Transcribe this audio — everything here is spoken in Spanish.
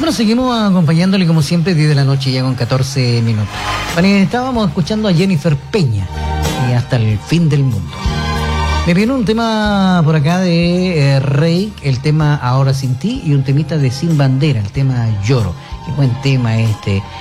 Nosotros seguimos acompañándole como siempre 10 de la noche ya con 14 minutos. Bueno, estábamos escuchando a Jennifer Peña y Hasta el fin del mundo. Me viene un tema por acá de Rey, el tema Ahora sin ti, y un temita de Sin Bandera, el tema Lloro. Qué buen tema este.